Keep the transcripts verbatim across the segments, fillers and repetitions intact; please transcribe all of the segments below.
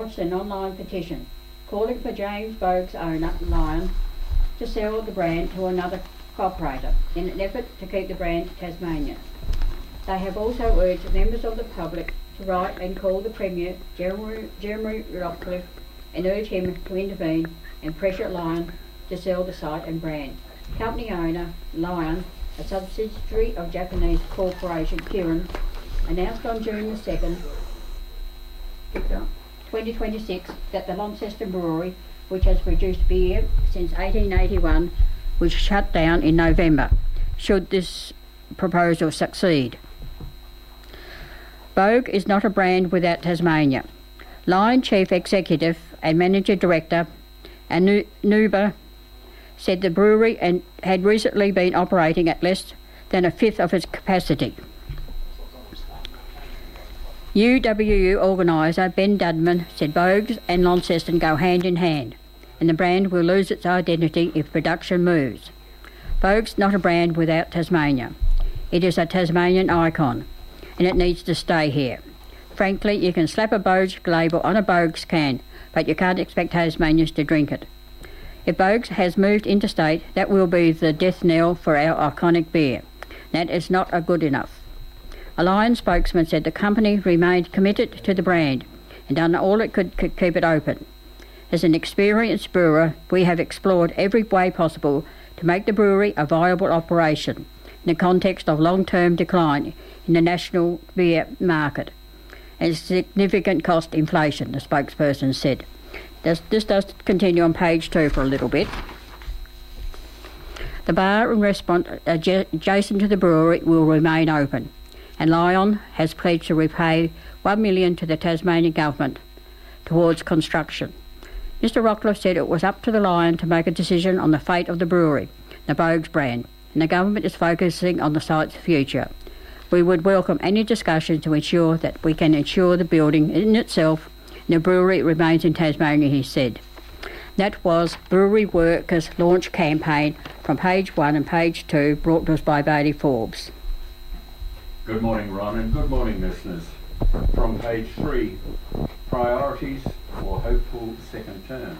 an online petition calling for James Boag's owner, Lion, to sell the brand to another cooperator in an effort to keep the brand Tasmanian. They have also urged members of the public to write and call the Premier, Jeremy, Jeremy Rockcliffe, and urge him to intervene and pressure Lion to sell the site and brand. Company owner, Lion, a subsidiary of Japanese corporation Kirin, announced on June the second, twenty twenty-six that the Launceston Brewery, which has produced beer since eighteen eighty-one, was shut down in November, should this proposal succeed. Boag is not a brand without Tasmania. Lion Chief Executive and Managing Director Anuba said the brewery and had recently been operating at less than a fifth of its capacity. U W U organiser Ben Dudman said Boag's and Launceston go hand in hand, and the brand will lose its identity if production moves. Boag's not a brand without Tasmania. It is a Tasmanian icon, and it needs to stay here. Frankly, you can slap a Boag's label on a Boag's can, but you can't expect Tasmanians to drink it. If Boag's has moved interstate, that will be the death knell for our iconic beer. That is not a good enough. A Lion spokesman said the company remained committed to the brand and done all it could to keep it open. As an experienced brewer, we have explored every way possible to make the brewery a viable operation in the context of long-term decline in the national beer market and significant cost inflation, the spokesperson said. This, this does continue on page two for a little bit. The bar and restaurant adjacent to the brewery will remain open, and Lion has pledged to repay one million dollars to the Tasmanian government towards construction. Mister Rockcliffe said it was up to the Lion to make a decision on the fate of the brewery, the Boag's brand, and the government is focusing on the site's future. We would welcome any discussion to ensure that we can ensure the building in itself and the brewery remains in Tasmania, he said. That was Brewery Workers' launch campaign from page one and page two, brought to us by Bailey Forbes. Good morning, Ron, and good morning, listeners. From page three, priorities for hopeful second term.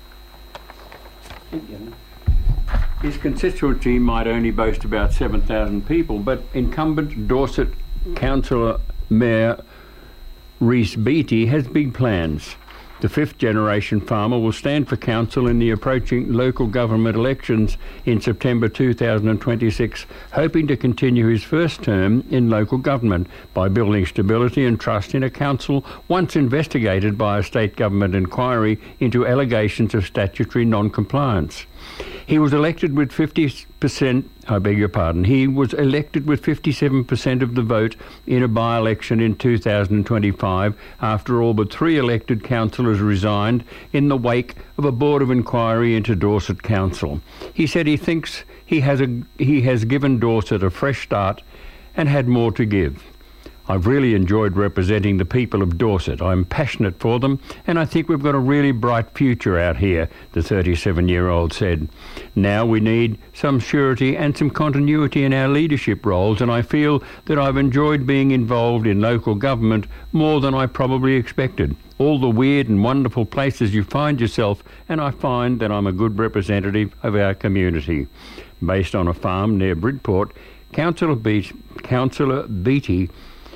His constituency might only boast about seven thousand people, but incumbent Dorset Councillor Mayor Rhys Beattie has big plans. The fifth-generation farmer will stand for council in the approaching local government elections in September two thousand twenty-six, hoping to continue his first term in local government by building stability and trust in a council once investigated by a state government inquiry into allegations of statutory non-compliance. He was elected with fifty percent, I beg your pardon, he was elected with fifty-seven percent of the vote in a by-election in two thousand twenty-five after all but three elected councillors resigned in the wake of a board of inquiry into Dorset Council. He said he thinks he has, a, he has given Dorset a fresh start and had more to give. I've really enjoyed representing the people of Dorset. I'm passionate for them, and I think we've got a really bright future out here, the thirty-seven-year-old said. Now we need some surety and some continuity in our leadership roles, and I feel that I've enjoyed being involved in local government more than I probably expected. All the weird and wonderful places you find yourself, and I find that I'm a good representative of our community. Based on a farm near Bridport, Councillor Beat, Councillor Beattie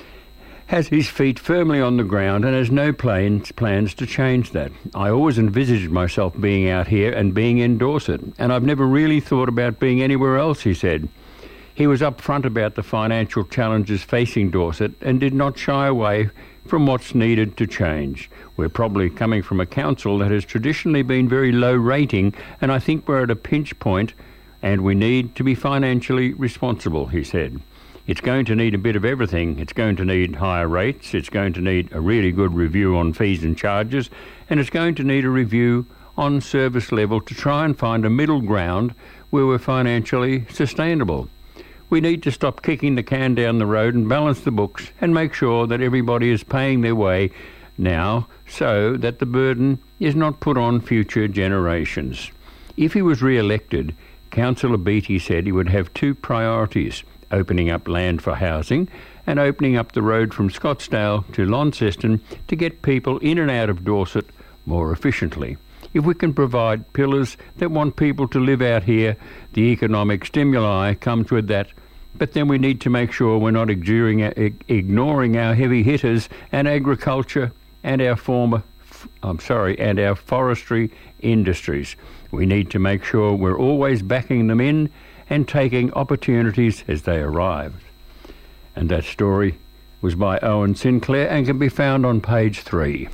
has his feet firmly on the ground and has no plans, plans to change that. I always envisaged myself being out here and being in Dorset, and I've never really thought about being anywhere else, he said. He was upfront about the financial challenges facing Dorset and did not shy away from what's needed to change. We're probably coming from a council that has traditionally been very low rating, and I think we're at a pinch point and we need to be financially responsible, he said. It's going to need a bit of everything. It's going to need higher rates, it's going to need a really good review on fees and charges, and it's going to need a review on service level to try and find a middle ground where we're financially sustainable. We need to stop kicking the can down the road and balance the books and make sure that everybody is paying their way now so that the burden is not put on future generations. If he was re-elected, Councillor Beattie said he would have two priorities: opening up land for housing and opening up the road from Scottsdale to Launceston to get people in and out of Dorset more efficiently. If we can provide pillars that want people to live out here, the economic stimuli comes with that. But then we need to make sure we're not ignoring our heavy hitters and agriculture and our former, I'm sorry, and our forestry industries. We need to make sure we're always backing them in and taking opportunities as they arrive. And that story was by Owen Sinclair and can be found on page three.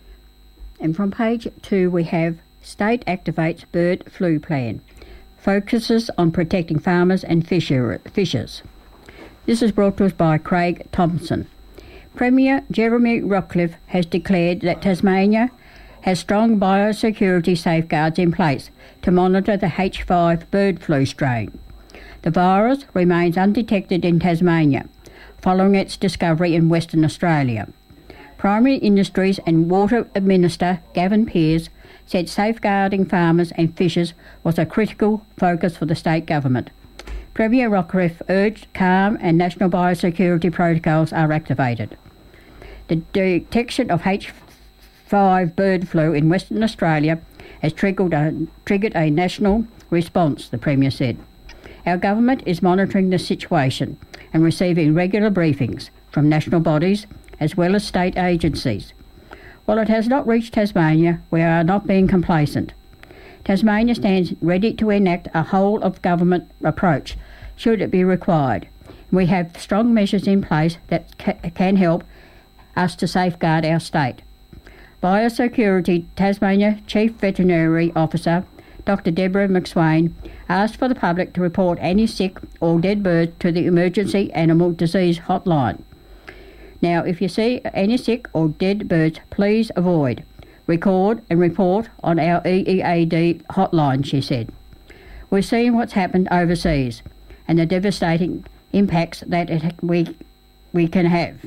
And from page two we have State Activates Bird Flu Plan. Focuses on protecting farmers and fisher, fishers. This is brought to us by Craig Thompson. Premier Jeremy Rockcliffe has declared that Tasmania has strong biosecurity safeguards in place to monitor the H five bird flu strain. The virus remains undetected in Tasmania, following its discovery in Western Australia. Primary Industries and Water Minister Gavin Pearce said safeguarding farmers and fishers was a critical focus for the state government. Premier Rockcliffe urged calm and national biosecurity protocols are activated. The detection of H five bird flu in Western Australia has triggered a, triggered a national response, the Premier said. Our government is monitoring the situation and receiving regular briefings from national bodies as well as state agencies. While it has not reached Tasmania, we are not being complacent. Tasmania stands ready to enact a whole-of-government approach, should it be required. We have strong measures in place that ca- can help us to safeguard our state. Biosecurity Tasmania Chief Veterinary Officer Doctor Deborah McSwain asked for the public to report any sick or dead birds to the Emergency Animal Disease Hotline. Now, if you see any sick or dead birds, please avoid, record and report on our E E A D hotline, she said. We're seeing what's happened overseas and the devastating impacts that it, we, we can have.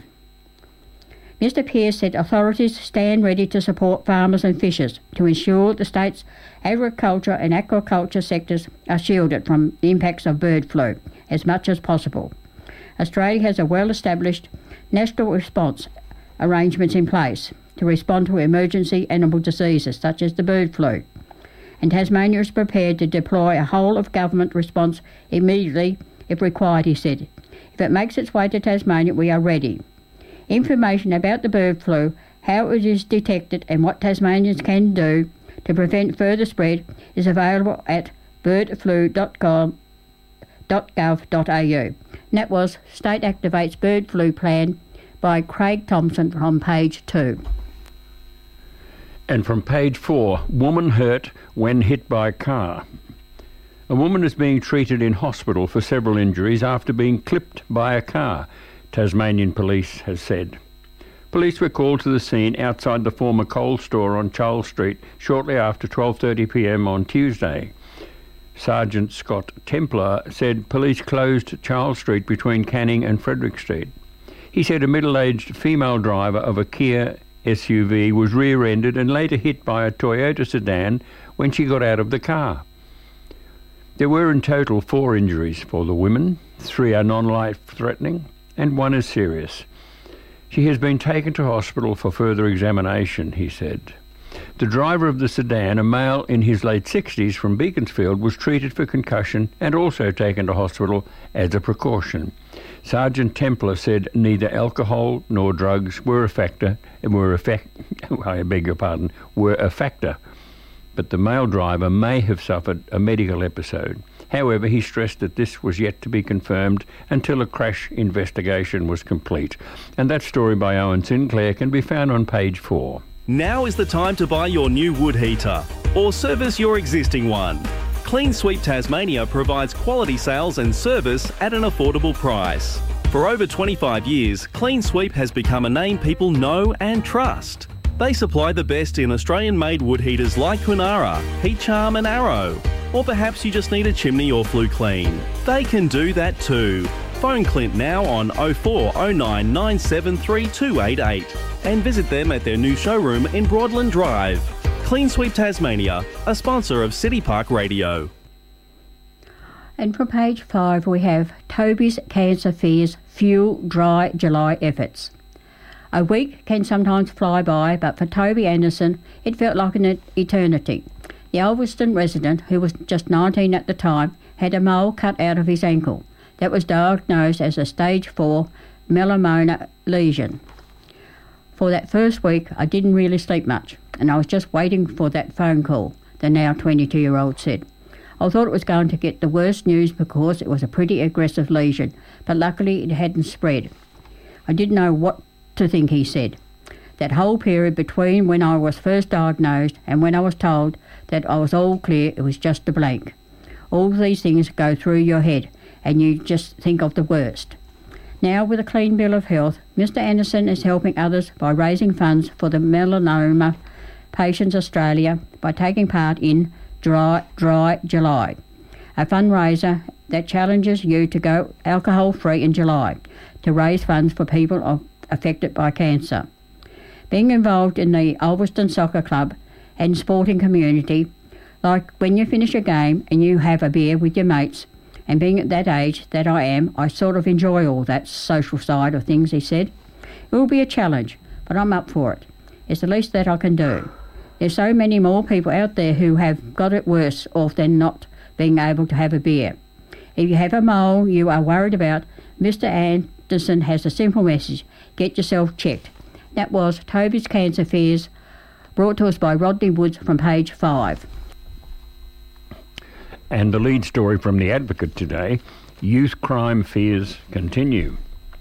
Mister Pearce said authorities stand ready to support farmers and fishers to ensure the state's agriculture and aquaculture sectors are shielded from the impacts of bird flu as much as possible. Australia has a well-established national response arrangements in place to respond to emergency animal diseases such as the bird flu, and Tasmania is prepared to deploy a whole-of-government response immediately if required, he said. If it makes its way to Tasmania, we are ready. Information about the bird flu, how it is detected and what Tasmanians can do to prevent further spread is available at bird flu dot gov dot a u. And that was State Activates Bird Flu Plan by Craig Thompson from page two. And from page four, woman hurt when hit by car. A woman is being treated in hospital for several injuries after being clipped by a car, Tasmanian Police has said. Police were called to the scene outside the former Coles store on Charles Street shortly after twelve thirty p m on Tuesday. Sergeant Scott Templar said police closed Charles Street between Canning and Frederick Street. He said a middle-aged female driver of a Kia S U V was rear-ended and later hit by a Toyota sedan when she got out of the car. There were in total four injuries for the women. Three are non-life-threatening and one is serious. She has been taken to hospital for further examination, he said. The driver of the sedan, a male in his late sixties from Beaconsfield, was treated for concussion and also taken to hospital as a precaution. Sergeant Templar said neither alcohol nor drugs were a factor, were a fac- I beg your pardon, were a factor, but the male driver may have suffered a medical episode. However, he stressed that this was yet to be confirmed until a crash investigation was complete. And that story by Owen Sinclair can be found on page four. Now is the time to buy your new wood heater or service your existing one. Clean Sweep Tasmania provides quality sales and service at an affordable price. For over twenty-five years, Clean Sweep has become a name people know and trust. They supply the best in Australian-made wood heaters like Kunara, Heat Charm and Arrow. Or perhaps you just need a chimney or flue clean. They can do that too. Phone Clint now on oh four oh nine nine seven three two eight eight and visit them at their new showroom in Broadland Drive. Clean Sweep Tasmania, a sponsor of City Park Radio. And from page five we have Toby's cancer fears fuel dry July efforts. A week can sometimes fly by, but for Toby Anderson it felt like an eternity. The Ulverston resident, who was just nineteen at the time, had a mole cut out of his ankle that was diagnosed as a stage four melanoma lesion. For that first week I didn't really sleep much, and I was just waiting for that phone call, the now twenty-two-year-old said. I thought it was going to get the worst news because it was a pretty aggressive lesion, but luckily it hadn't spread. I didn't know what to think, he said. That whole period between when I was first diagnosed and when I was told that I was all clear, it was just a blank. All these things go through your head and you just think of the worst. Now, with a clean bill of health, Mister Anderson is helping others by raising funds for the Melanoma Patients Australia by taking part in Dry, Dry July, a fundraiser that challenges you to go alcohol-free in July to raise funds for people of, affected by cancer. Being involved in the Ulverston Soccer Club and sporting community, like when you finish a game and you have a beer with your mates, and being at that age that I am, I sort of enjoy all that social side of things, he said. It will be a challenge, but I'm up for it. It's the least that I can do. There's so many more people out there who have got it worse off than not being able to have a beer. If you have a mole you are worried about, Mister Anderson has a simple message: get yourself checked. That was Toby's Cancer Fears, brought to us by Rodney Woods from page five. And the lead story from The Advocate today, youth crime fears continue.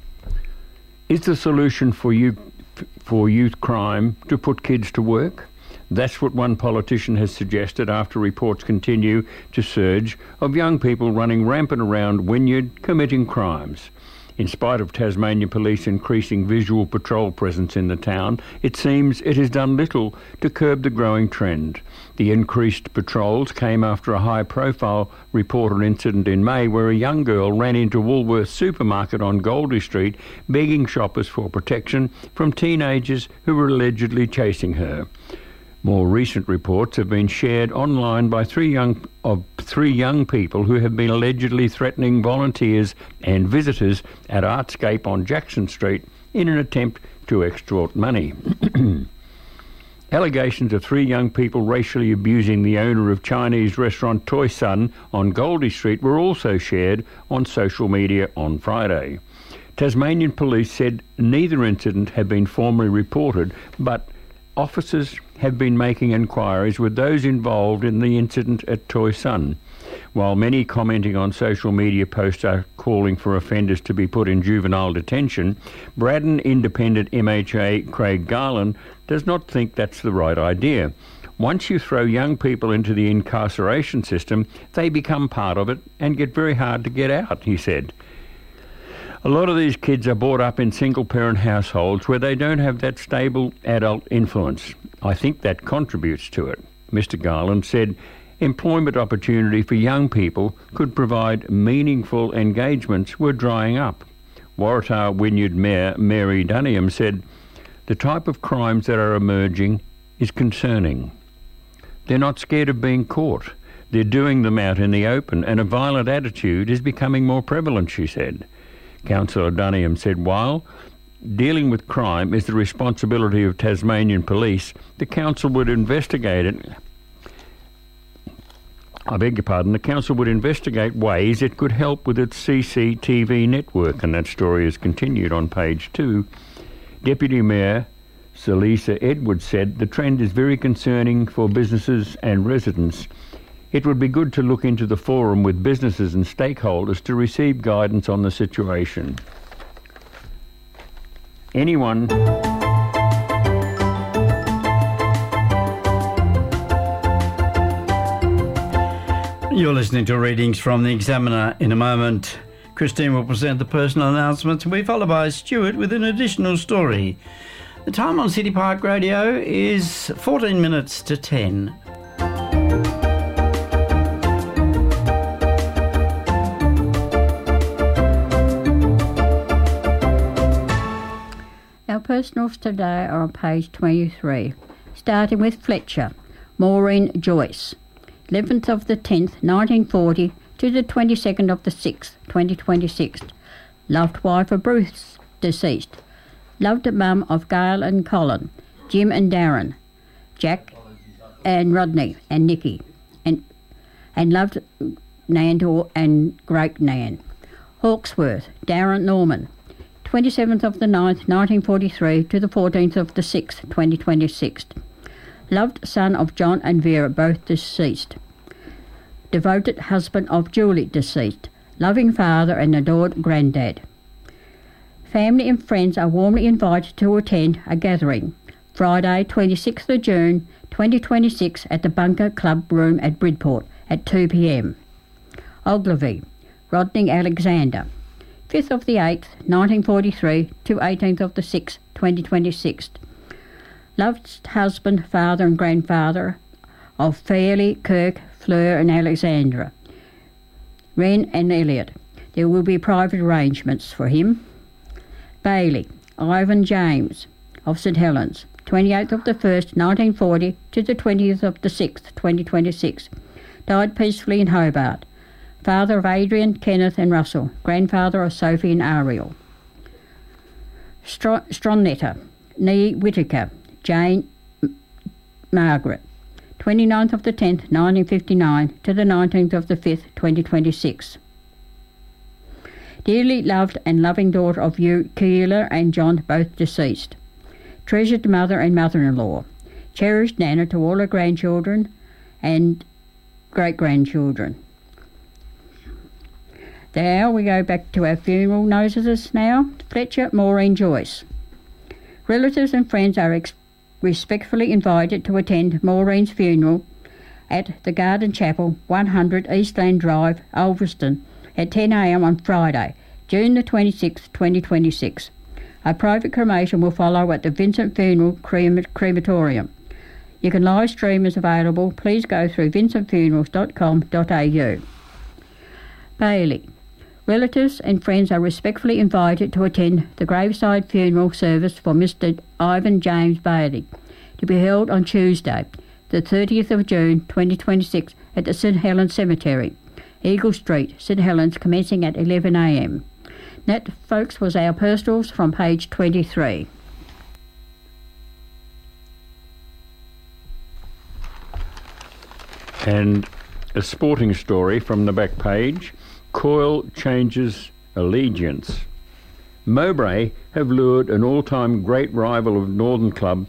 Is the solution for youth, for youth crime to put kids to work? That's what one politician has suggested after reports continue to surge of young people running rampant around Wynyard committing crimes. In spite of Tasmanian Police increasing visual patrol presence in the town, it seems it has done little to curb the growing trend. The increased patrols came after a high-profile reported incident in May where a young girl ran into Woolworths supermarket on Goldie Street begging shoppers for protection from teenagers who were allegedly chasing her. More recent reports have been shared online by three young of three young people who have been allegedly threatening volunteers and visitors at Artscape on Jackson Street in an attempt to extort money. Allegations of three young people racially abusing the owner of Chinese restaurant Toy Sun on Goldie Street were also shared on social media on Friday. Tasmanian Police said neither incident had been formally reported, but officers have been making inquiries with those involved in the incident at Toy Sun. While many commenting on social media posts are calling for offenders to be put in juvenile detention, Braddon Independent M H A Craig Garland does not think that's the right idea. Once you throw young people into the incarceration system, they become part of it and get very hard to get out, he said. A lot of these kids are brought up in single-parent households where they don't have that stable adult influence. I think that contributes to it. Mister Garland said employment opportunity for young people could provide meaningful engagements were drying up. Waratah Wynyard Mayor Mary Dunham said the type of crimes that are emerging is concerning. They're not scared of being caught. They're doing them out in the open, and a violent attitude is becoming more prevalent, she said. Councillor Dunham said while dealing with crime is the responsibility of Tasmanian Police, the council would investigate it. I beg your pardon, the council would investigate ways it could help with its C C T V network, and that story is continued on page two. Deputy Mayor Celisa Edwards said the trend is very concerning for businesses and residents. It would be good to look into the forum with businesses and stakeholders to receive guidance on the situation. Anyone... You're listening to readings from the Examiner. In a moment, Christine will present the personal announcements and we're followed by Stuart with an additional story. The time on City Park Radio is fourteen minutes to ten. Our personals today are on page twenty-three, starting with Fletcher, Maureen Joyce. eleventh of the tenth, nineteen forty to the twenty-second of the sixth, twenty twenty-six. Loved wife of Bruce, deceased. Loved mum of Gail and Colin, Jim and Darren, Jack and Rodney and Nikki, and and loved Nan and great Nan. Hawksworth, Darren Norman, twenty-seventh of the ninth, nineteen forty-three to the fourteenth of the sixth, twenty twenty-six. Loved son of John and Vera, both deceased. Devoted husband of Julie, deceased. Loving father and adored granddad. Family and friends are warmly invited to attend a gathering Friday, twenty-sixth of June, twenty twenty-six at the Bunker Club Room at Bridport at two p m. Ogilvy, Rodney Alexander, fifth of the eighth, nineteen forty-three to eighteenth of the sixth, twenty twenty-six. Loved husband, father and grandfather of Fairley, Kirk, Fleur and Alexandra, Wren and Elliot. There will be private arrangements for him. Bailey, Ivan James of St Helens, twenty-eighth of the first, nineteen forty to the twentieth of the sixth, twenty twenty-six. Died peacefully in Hobart. Father of Adrian, Kenneth and Russell, grandfather of Sophie and Ariel. Str- Stronnetter, Nee Whittaker, Jane M- Margaret, twenty-ninth of the tenth, nineteen fifty-nine to the nineteenth of the fifth, twenty twenty-six. Dearly loved and loving daughter of you, Keeler and John, both deceased. Treasured mother and mother-in-law. Cherished Nana to all her grandchildren and great-grandchildren. Now we go back to our funeral notices now. Fletcher Maureen Joyce. Relatives and friends are ex- respectfully invited to attend Maureen's funeral at the Garden Chapel, one hundred Eastland Drive, Ulverston, at ten a m on Friday, June the twenty-sixth, twenty twenty-six. A private cremation will follow at the Vincent Funeral Crem- Crematorium. You can live stream as available. Please go through vincent funerals dot com dot a u. Bailey. Relatives and friends are respectfully invited to attend the graveside funeral service for Mister Ivan James Bailey, to be held on Tuesday, the thirtieth of June, twenty twenty-six, at the St Helens Cemetery, Eagle Street, St Helens, commencing at eleven a m. That, folks, was our personals from page twenty-three. And a sporting story from the back page. Coyle changes allegiance. Mowbray have lured an all-time great rival of Northern Club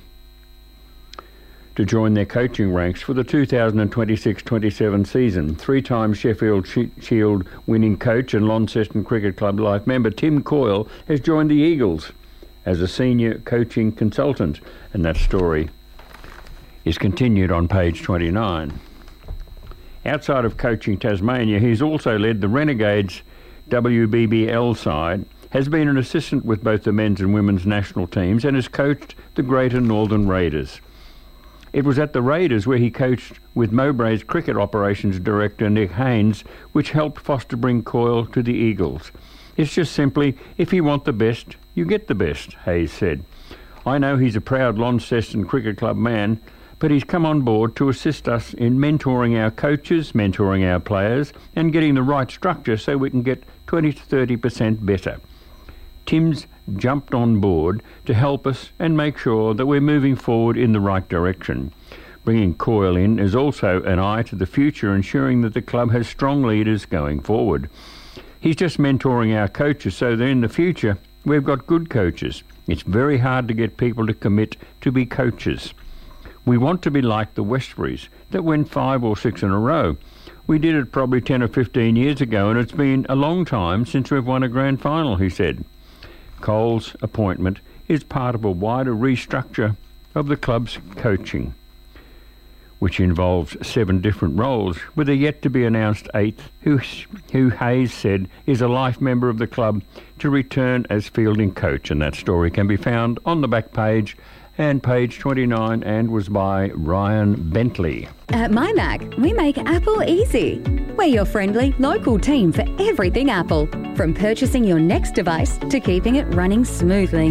to join their coaching ranks for the two thousand twenty-six twenty-seven season. Three-time Sheffield Shield winning coach and Launceston Cricket Club life member Tim Coyle has joined the Eagles as a senior coaching consultant, and that story is continued on page twenty-nine. Outside of coaching Tasmania, he's also led the Renegades W B B L side, has been an assistant with both the men's and women's national teams, and has coached the Greater Northern Raiders. It was at the Raiders where he coached with Mowbray's cricket operations director Nick Haynes, which helped foster bring Coyle to the Eagles. It's just simply, if you want the best, you get the best, Hayes said. I know he's a proud Launceston Cricket Club man, but he's come on board to assist us in mentoring our coaches, mentoring our players, and getting the right structure so we can get twenty to thirty percent better. Tim's jumped on board to help us and make sure that we're moving forward in the right direction. Bringing Coyle in is also an eye to the future, ensuring that the club has strong leaders going forward. He's just mentoring our coaches so that in the future we've got good coaches. It's very hard to get people to commit to be coaches. We want to be like the Westburys that went five or six in a row. We did it probably ten or fifteen years ago, and it's been a long time since we've won a grand final, he said. Cole's appointment is part of a wider restructure of the club's coaching, which involves seven different roles, with a yet-to-be-announced eighth, who, who Hayes said is a life member of the club, to return as fielding coach. And that story can be found on the back page and page twenty-nine, and was by Ryan Bentley. At MyMac, we make Apple easy. We're your friendly, local team for everything Apple, from purchasing your next device to keeping it running smoothly.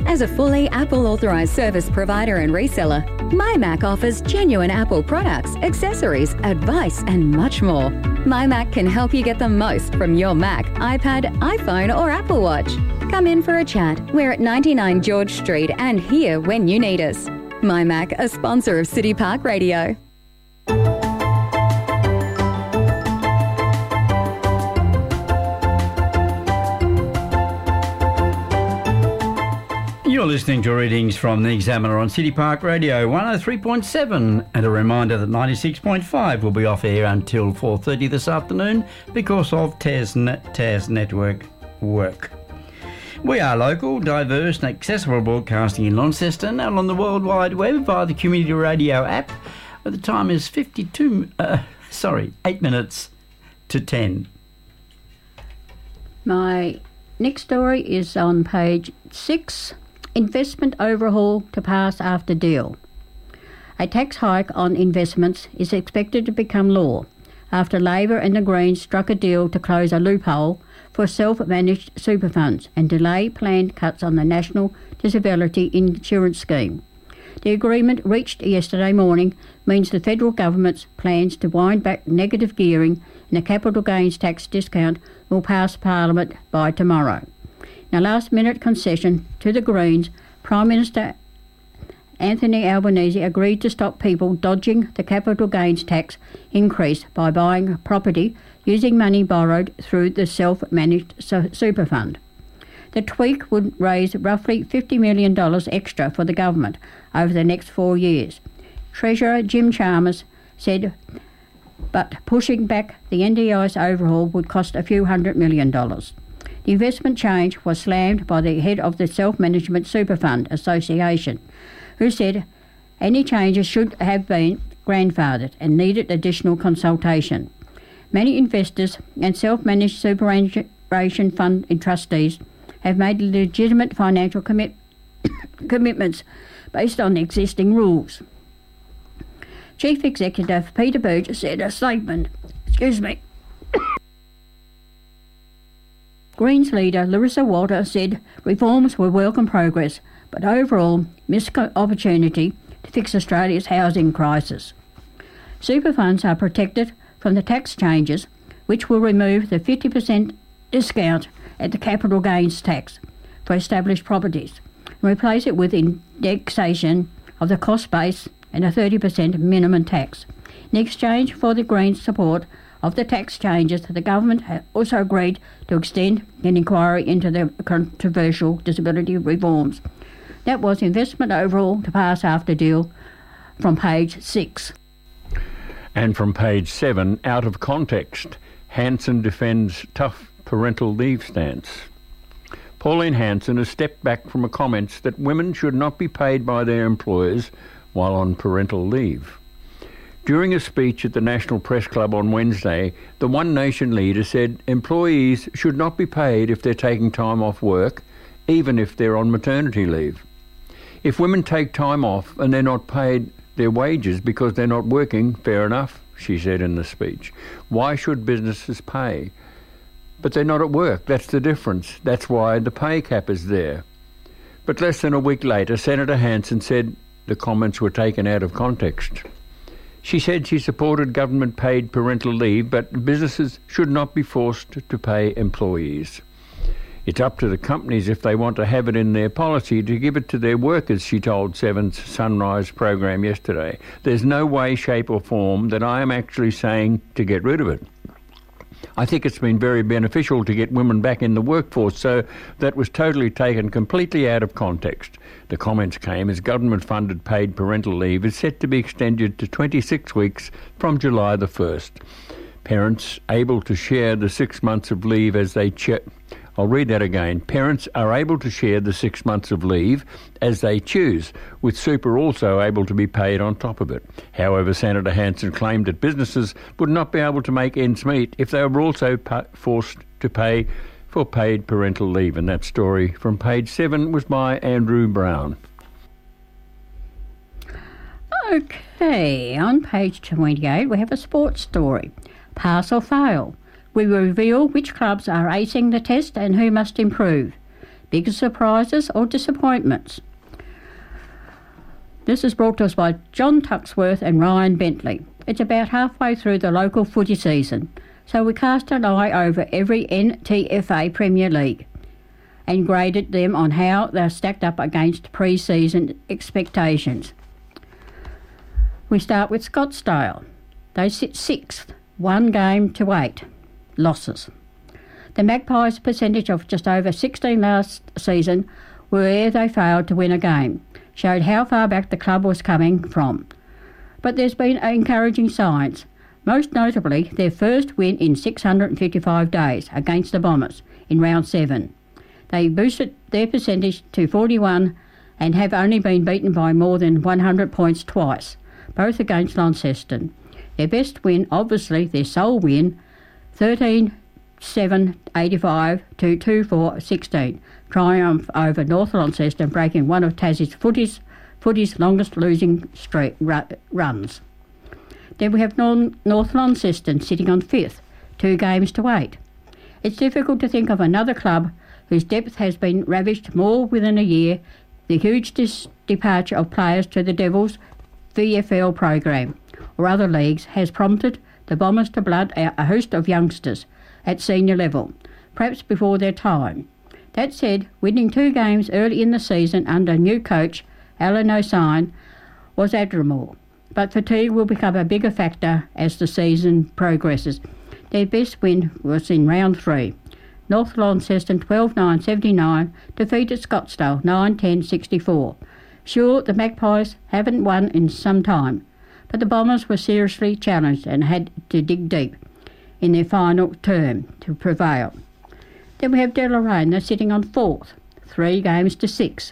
As a fully Apple authorised service provider and reseller, MyMac offers genuine Apple products, accessories, advice and much more. MyMac can help you get the most from your Mac, iPad, iPhone or Apple Watch. Come in for a chat. We're at ninety-nine George Street and here when you need us. MyMac, a sponsor of City Park Radio. You're listening to readings from the Examiner on City Park Radio one oh three point seven, and a reminder that ninety-six point five will be off air until four thirty this afternoon because of T A S, T A S network work. We are local, diverse and accessible broadcasting in Launceston and on the World Wide Web via the Community Radio app. The time is fifty-two, uh, sorry, eight minutes to ten. My next story is on page six. Investment overhaul to pass after deal. A tax hike on investments is expected to become law after Labor and the Greens struck a deal to close a loophole for self-managed super funds and delay planned cuts on the National Disability Insurance Scheme. The agreement reached yesterday morning means the federal government's plans to wind back negative gearing and a capital gains tax discount will pass Parliament by tomorrow. In a last-minute concession to the Greens, Prime Minister Anthony Albanese agreed to stop people dodging the capital gains tax increase by buying property using money borrowed through the self-managed super fund. The tweak would raise roughly fifty million dollars extra for the government over the next four years. Treasurer Jim Chalmers said, but pushing back the N D I S overhaul would cost a few hundred million dollars. The investment change was slammed by the head of the Self-Management Super Fund Association, who said any changes should have been grandfathered and needed additional consultation. Many investors and self-managed superannuation fund trustees have made legitimate financial commit commitments based on existing rules. Chief Executive Peter Burge said a statement, excuse me, Greens leader Larissa Walter said reforms were welcome progress, but overall missed opportunity to fix Australia's housing crisis. Super funds are protected from the tax changes, which will remove the fifty percent discount at the capital gains tax for established properties and replace it with indexation of the cost base and a thirty percent minimum tax. In exchange for the Greens' support of the tax changes, the government also agreed to extend an inquiry into the controversial disability reforms. That was investment overall to pass after deal from page six. And from page seven, out of context, Hanson defends tough parental leave stance. Pauline Hanson has stepped back from her comments that women should not be paid by their employers while on parental leave. During a speech at the National Press Club on Wednesday, the One Nation leader said employees should not be paid if they're taking time off work, even if they're on maternity leave. If women take time off and they're not paid their wages because they're not working, fair enough, she said in the speech. Why should businesses pay? But they're not at work, that's the difference. That's why the pay cap is there. But less than a week later, Senator Hanson said the comments were taken out of context. She said she supported government-paid parental leave, but businesses should not be forced to pay employees. It's up to the companies if they want to have it in their policy to give it to their workers, she told Seven's Sunrise program yesterday. There's no way, shape or form that I am actually saying to get rid of it. I think it's been very beneficial to get women back in the workforce, so that was totally taken completely out of context. The comments came as government-funded paid parental leave is set to be extended to twenty-six weeks from July the first. Parents able to share the six months of leave as they... Ch- I'll read that again. Parents are able to share the six months of leave as they choose, with super also able to be paid on top of it. However, Senator Hanson claimed that businesses would not be able to make ends meet if they were also pa- forced to pay for paid parental leave. And that story from page seven was by Andrew Brown. Okay, on page twenty-eight we have a sports story. Pass or fail. We reveal which clubs are acing the test and who must improve. Biggest surprises or disappointments? This is brought to us by John Tuxworth and Ryan Bentley. It's about halfway through the local footy season, so we cast an eye over every N T F A Premier League and graded them on how they're stacked up against pre-season expectations. We start with Scottsdale. They sit sixth, one game to eight losses. The Magpies' percentage of just over sixteen last season, where they failed to win a game, showed how far back the club was coming from. But there's been encouraging signs, most notably their first win in six hundred fifty-five days against the Bombers in round seven. They boosted their percentage to forty-one and have only been beaten by more than one hundred points twice, both against Launceston. Their best win, obviously their sole win, thirteen seven eighty-five to two four sixteen, triumph over North Launceston, breaking one of Tassie's footy's, footy's longest losing streak ru- runs. Then we have non- North Launceston sitting on fifth, two games to eight. It's difficult to think of another club whose depth has been ravaged more within a year. The huge dis- departure of players to the Devils V F L program or other leagues has prompted the Bombers to blood out a host of youngsters at senior level, perhaps before their time. That said, winning two games early in the season under new coach Alan O'Sine was admirable, but fatigue will become a bigger factor as the season progresses. Their best win was in round three. North Launceston twelve nine seventy-nine defeated Scottsdale nine ten sixty-four. Sure, the Magpies haven't won in some time, but the Bombers were seriously challenged and had to dig deep in their final term to prevail. Then we have Deloraine. They're sitting on fourth, three games to six.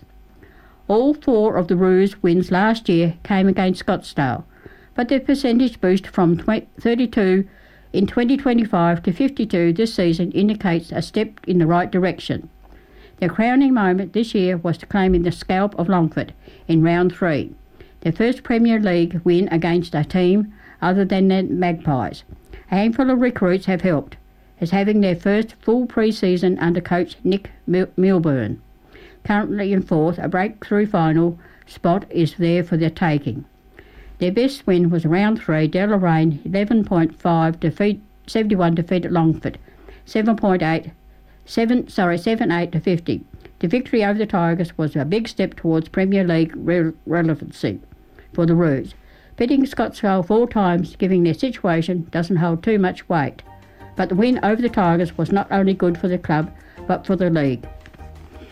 All four of the Roos wins last year came against Scottsdale, but their percentage boost from thirty-two in twenty twenty-five to fifty-two this season indicates a step in the right direction. Their crowning moment this year was claiming the scalp of Longford in round three, their first Premier League win against a team other than the Magpies. A handful of recruits have helped, as having their first full pre-season under coach Nick Mil- Milburn. Currently in fourth, a breakthrough final spot is there for their taking. Their best win was round three. Deloraine eleven point five defeat seventy-one defeated Longford seven point eight seven sorry seven eight to fifty. The victory over the Tigers was a big step towards Premier League re- relevancy for the Roos. Beating Scottsdale four times, giving their situation, doesn't hold too much weight. But the win over the Tigers was not only good for the club, but for the league.